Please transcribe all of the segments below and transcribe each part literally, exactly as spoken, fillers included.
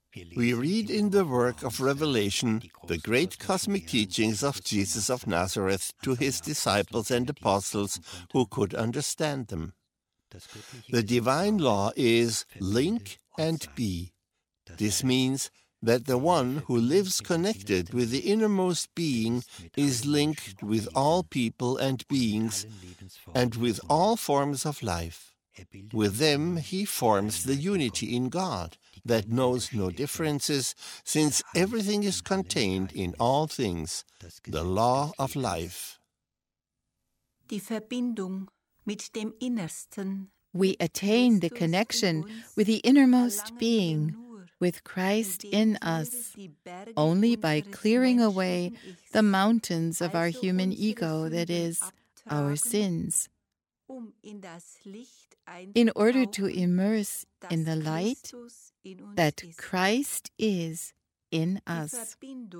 We read in the work of Revelation the great cosmic teachings of Jesus of Nazareth to his disciples and apostles who could understand them. The divine law is link and be. This means that the one who lives connected with the innermost being is linked with all people and beings and with all forms of life. With them he forms the unity in God that knows no differences, since everything is contained in all things, the law of life. Die Verbindung mit dem Innersten. We attain the connection with the innermost being, with Christ in us, only by clearing away the mountains of our human ego, that is, our sins, in order to immerse in the light that Christ is in us.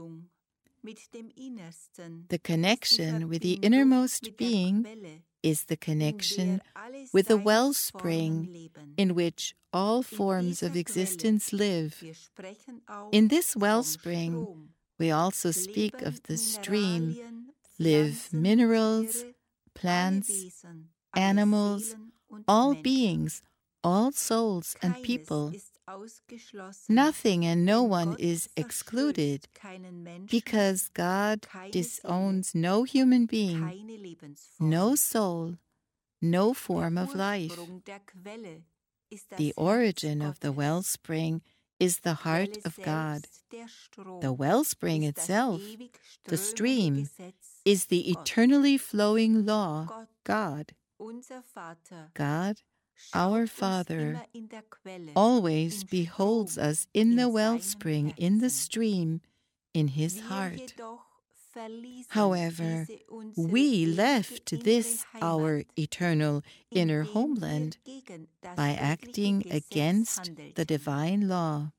The connection with the innermost being is the connection with the wellspring in which all forms of existence live. In this wellspring, we also speak of the stream, live minerals, plants, animals, all beings, all souls and people. Nothing and no one is excluded, because God disowns no human being, no soul, no form of life. The origin of the wellspring is the heart of God. The wellspring itself, the stream, is the eternally flowing law, God. God, our Father, always beholds us in the wellspring, in the stream, in his heart. However, we left this, our eternal inner homeland, by acting against the divine law.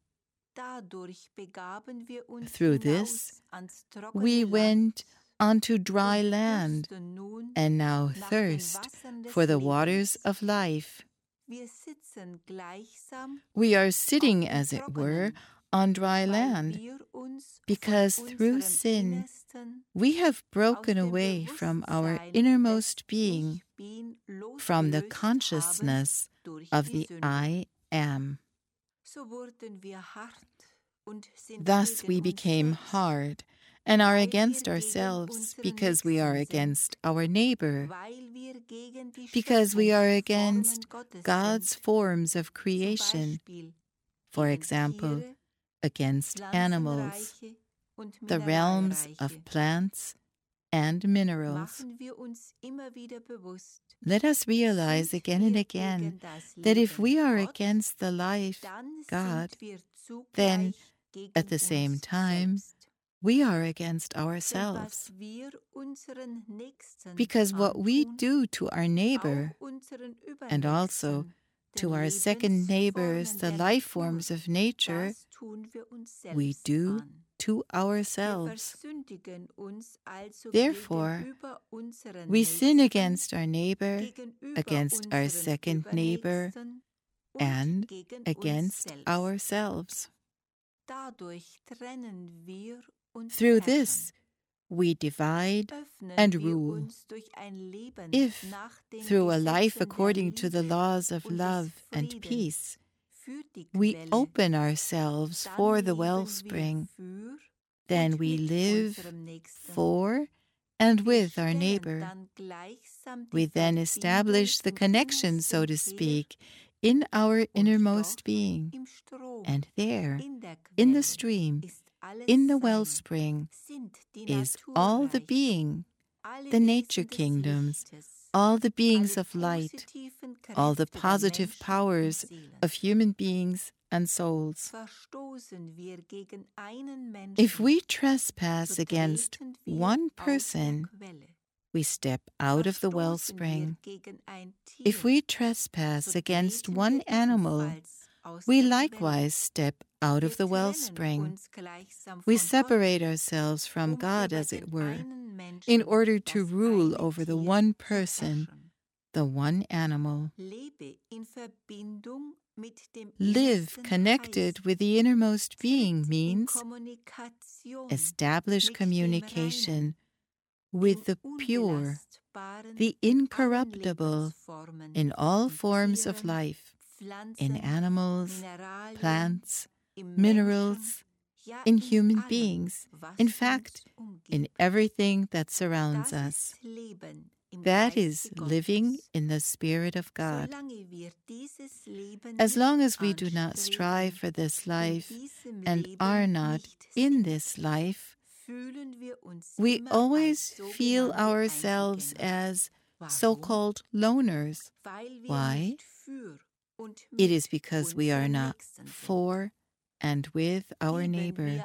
Through this, we went onto dry land and now thirst for the waters of life. We are sitting, as it were, on dry land, because through sin we have broken away from our innermost being, from the consciousness of the I Am. Thus we became hard and are against ourselves, because we are against our neighbor, because we are against God's forms of creation, for example, against animals, the realms of plants and minerals. Let us realize again and again that if we are against the life, God, then at the same time, we are against ourselves, because what we do to our neighbor, and also to our second neighbors, the life forms of nature, we do to ourselves. Therefore, we sin against our neighbor, against our second neighbor, and against ourselves. Through this, we divide and rule. If, through a life according to the laws of love and peace, we open ourselves for the wellspring, then we live for and with our neighbor. We then establish the connection, so to speak, in our innermost being, and there, in the stream, in the wellspring, is all the being, the nature kingdoms, all the beings of light, all the positive powers of human beings and souls. If we trespass against one person, we step out of the wellspring. If we trespass against one animal, we likewise step out of the wellspring. We separate ourselves from God, as it were, in order to rule over the one person, the one animal. Live connected with the innermost being means establish communication with the pure, the incorruptible in all forms of life, in animals, plants, minerals, in human beings, in fact, in everything that surrounds us. That is living in the Spirit of God. As long as we do not strive for this life and are not in this life, we always feel ourselves as so-called loners. Why? It is because we are not for and with our neighbor.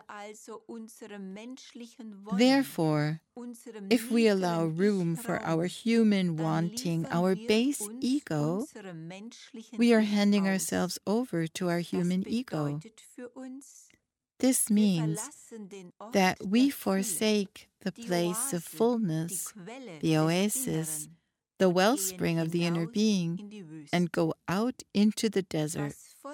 Therefore, if we allow room for our human wanting, our base ego, we are handing ourselves over to our human ego. This means that we forsake the place of fullness, the oasis, the wellspring of the inner being, and go out into the desert.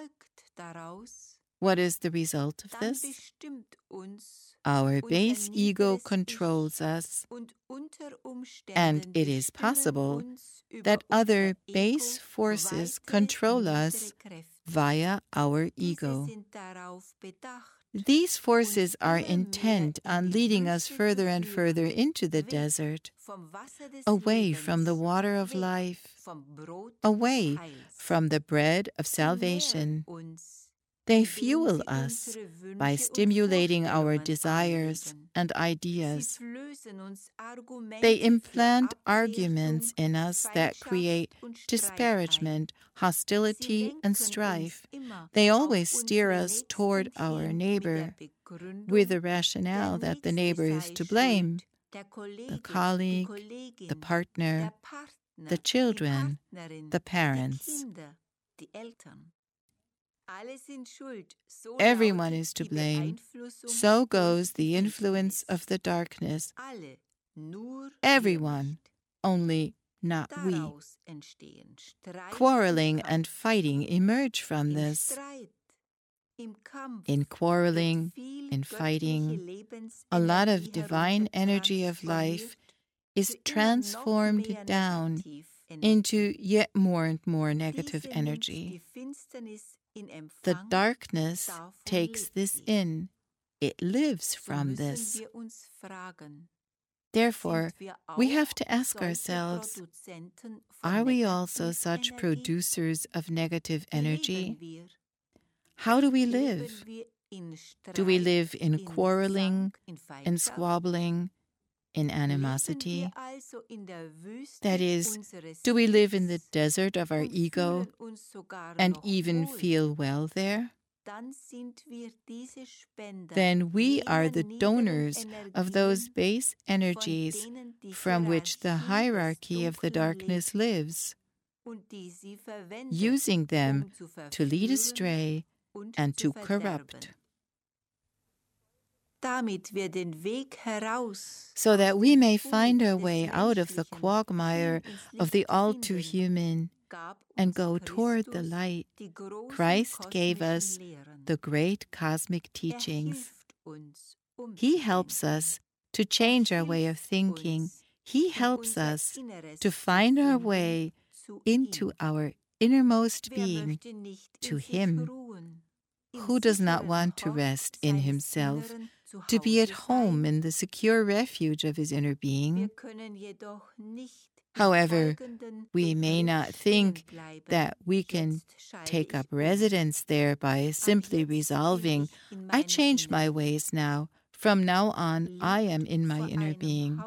What is the result of this? Our base ego controls us, and it is possible that other base forces control us via our ego. These forces are intent on leading us further and further into the desert, away from the water of life, away from the bread of salvation. They fuel us by stimulating our desires and ideas. They implant arguments in us that create disparagement, hostility, and strife. They always steer us toward our neighbor with the rationale that the neighbor is to blame, the colleague, the partner, the children, the parents. Everyone is to blame. So goes the influence of the darkness. Everyone, only not we. Quarreling and fighting emerge from this. In quarreling, in fighting, a lot of divine energy of life is transformed down into yet more and more negative energy. The darkness takes this in. It lives from this. Therefore, we have to ask ourselves, are we also such producers of negative energy? How do we live? Do we live in quarreling, in squabbling, in animosity? That is, do we live in the desert of our ego and even feel well there? Then we are the donors of those base energies from which the hierarchy of the darkness lives, using them to lead astray and to corrupt, so that we may find our way out of the quagmire of the all-too-human and go toward the light. Christ gave us the great cosmic teachings. He helps us to change our way of thinking. He helps us to find our way into our innermost being, to Him. Who does not want to rest in himself, to be at home in the secure refuge of his inner being? However, we may not think that we can take up residence there by simply resolving, I change my ways now. From now on, I am in my inner being.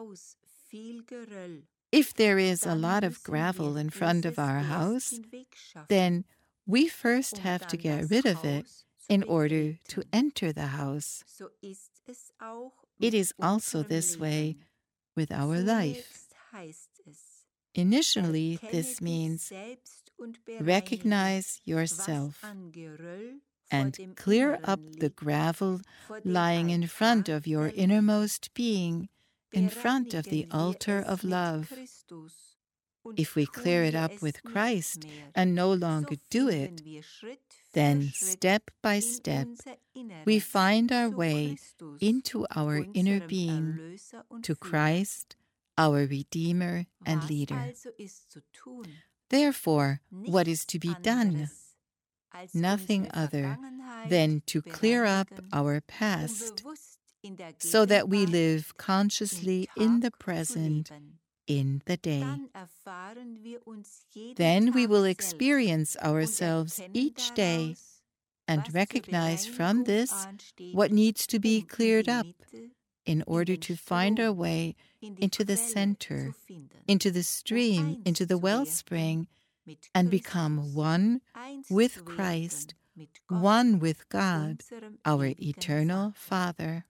If there is a lot of gravel in front of our house, then we first have to get rid of it in order to enter the house. It is also this way with our life. Initially, this means recognize yourself and clear up the gravel lying in front of your innermost being, in front of the altar of love. If we clear it up with Christ and no longer do it, then step by step we find our way into our inner being, to Christ, our Redeemer and Leader. Therefore, what is to be done? Nothing other than to clear up our past so that we live consciously in the present, in the day. Then we will experience ourselves each day and recognize from this what needs to be cleared up in order to find our way into the center, into the stream, into the wellspring, and become one with Christ, one with God, our eternal Father.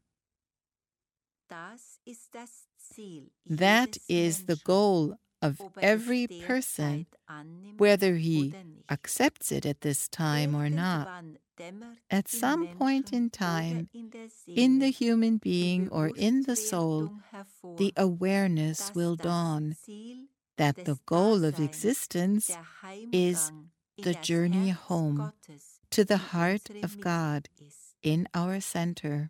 That is the goal of every person, whether he accepts it at this time or not. At some point in time, in the human being or in the soul, the awareness will dawn that the goal of existence is the journey home to the heart of God in our center.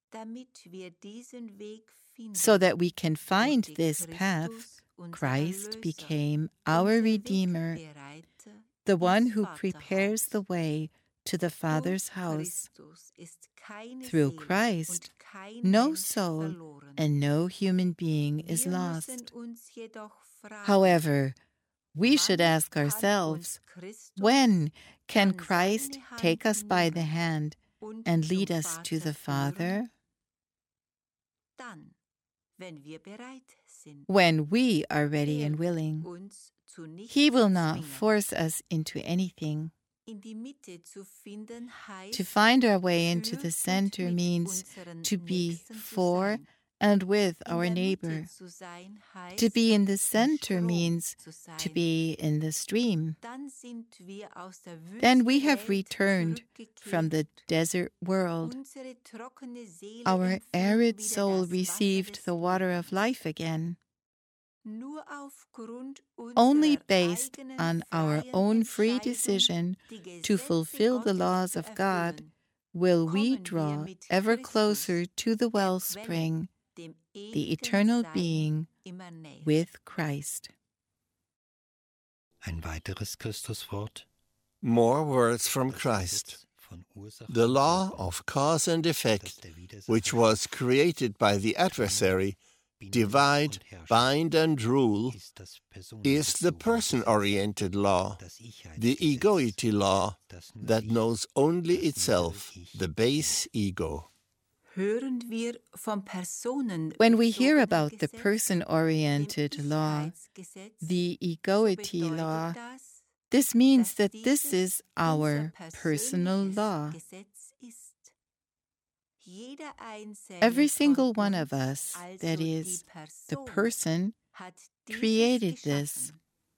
So that we can find this path, Christ became our Redeemer, the one who prepares the way to the Father's house. Through Christ, no soul and no human being is lost. However, we should ask ourselves, when can Christ take us by the hand and lead us to the Father? When we are ready and willing. He will not force us into anything. To find our way into the center means to be for and with our neighbor. To be in the center means to be in the stream. Then we have returned from the desert world. Our arid soul received the water of life again. Only based on our own free decision to fulfill the laws of God will we draw ever closer to the wellspring, the eternal being, with Christ. Ein weiteres Christuswort. More words from Christ. The law of cause and effect, which was created by the adversary, divide, bind, and rule, is the person-oriented law, the egoity law that knows only itself, the base ego. When we hear about the person-oriented law, the egoity law, this means that this is our personal law. Every single one of us, that is, the person, created this.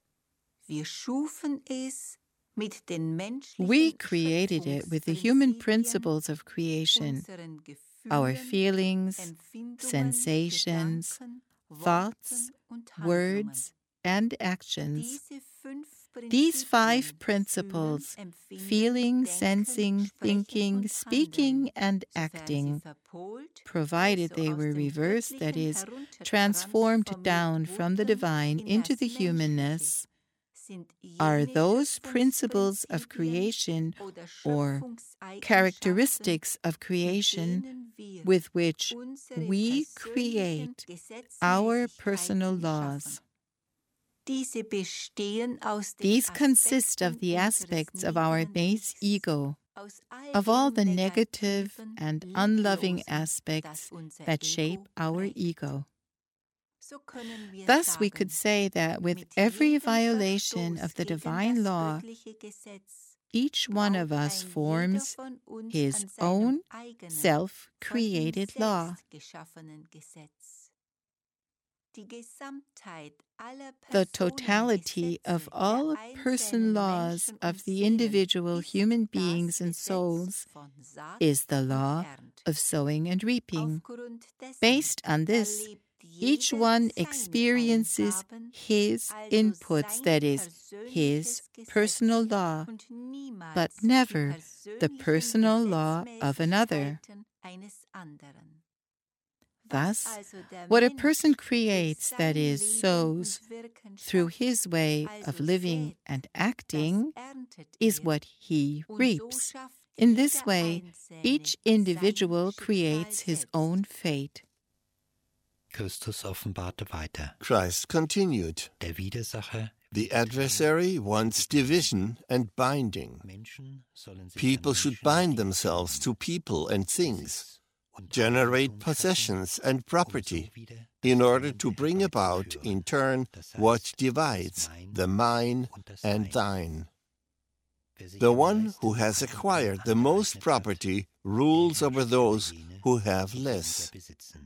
We created it with the human principles of creation, our feelings, sensations, thoughts, words, and actions. These five principles, feeling, sensing, thinking, speaking, and acting, provided they were reversed, that is, transformed down from the divine into the humanness, are those principles of creation or characteristics of creation with which we create our personal laws. These consist of the aspects of our base ego, of all the negative and unloving aspects that shape our ego. Thus, we could say that with every violation of the divine law, each one of us forms his own self-created law. The totality of all person laws of the individual human beings and souls is the law of sowing and reaping. Based on this, each one experiences his inputs, that is, his personal law, but never the personal law of another. Thus, what a person creates, that is, sows, through his way of living and acting, is what he reaps. In this way, each individual creates his own fate. Christus offenbarte weiter. Christ continued. Der Widersacher, The adversary wants division and binding. Menschen sollen sich People an should Menschen bind binden themselves to people and things, und generate Eigentum possessions schaffen, and um property, so wieder in das order Leben to bring about, herbeizuführen. in turn, Das heißt, what divides, das Mein the mine und das and Dein. thine. Wer sich The am one meisten who has Eigentum acquired the most angeeignet hat, property der rules herrscht over über those jene, who have die less. weniger besitzen.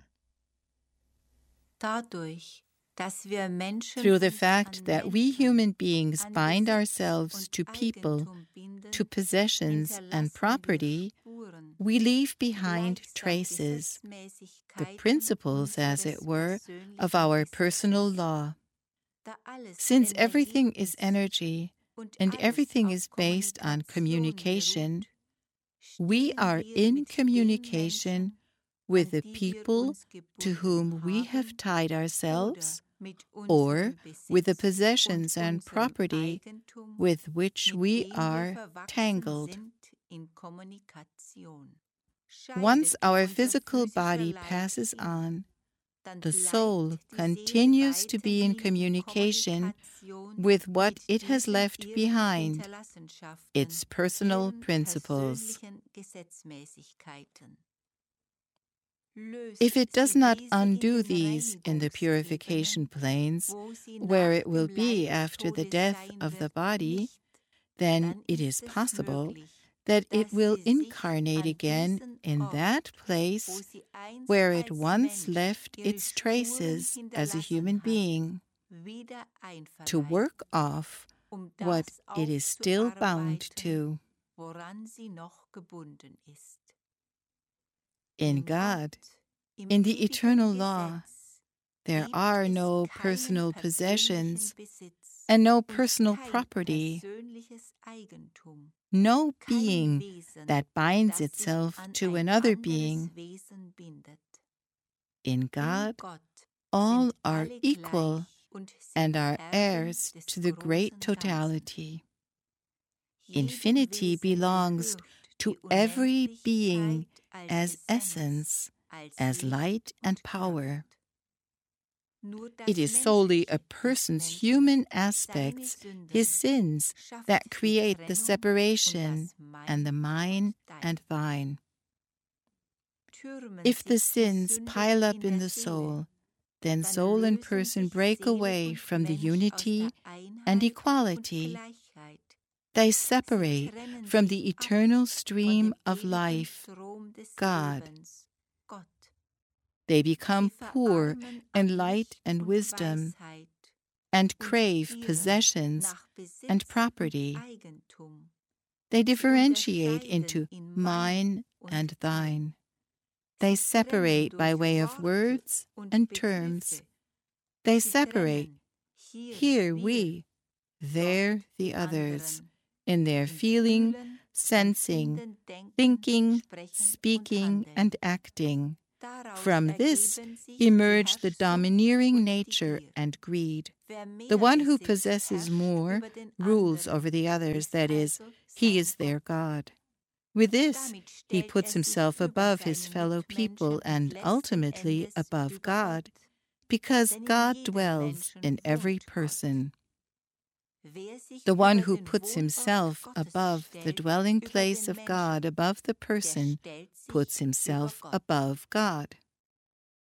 Dadurch, dass wir Menschen Through the uns fact an that we Menschen, human beings an bind Besitz ourselves und to people, Eigentum binden, to possessions and hinterlassen wir property, Spuren, we leave behind gleichsam traces, the Gesetzmäßigkeiten principles, as it unseres were, persönlichen of our personal Gesetzes. law. Da alles Since Energie everything is ist energy und and alles everything auf is based on Kommunikation communication, beruht, we stehen are wir in mit den communication Menschen, with an the die wir people uns to gebunden whom we haben, have tied ourselves, oder mit or unserem with the Besitz possessions und and unserem property Eigentum, with which mit we dem wir are verwachsen tangled. sind in Kommunikation. Once Scheidet our unser physical physischer body Leib passes hin, on, dann the bleibt soul die Seele continues to be in weiterhin communication Kommunikation with what mit it has diesen left ihren behind, Hinterlassenschaften, its personal ihren principles. persönlichen Gesetzmäßigkeiten. Löst If it does sie not diese in undo den these in the purification Reinigungsebenen, planes, wo sie where nach it will dem be after the Leibestode death sein of the wird, body, nicht, then dann it ist is es possible möglich, that it dass will sie sich incarnate an again diesen in Ort, that wo place sie einst where it als once Mensch left ihre its Spuren traces as a human hinterlassen hat, being, wieder to einverleiben, work off um what das it is still bound aufzuarbeiten, to. woran sie noch gebunden ist. In God, in the eternal law, there are no personal possessions and no personal property, no being that binds itself to another being. In God, all are equal and are heirs to the great totality. Infinity belongs to every being as essence, as light and power. It is solely a person's human aspects, his sins, that create the separation and the mine and thine. If the sins pile up in the soul, then soul and person break away from the unity and equality. They separate from the eternal stream of life, God. They become poor in light and wisdom and crave possessions and property. They differentiate into mine and thine. They separate by way of words and terms. They separate, here we, there the others, in their feeling, sensing, thinking, speaking, and acting. From this emerge the domineering nature and greed. The one who possesses more rules over the others, that is, he is their God. With this, he puts himself above his fellow people and ultimately above God, because God dwells in every person. The one who puts himself above the dwelling place of God, above the person, puts himself above God.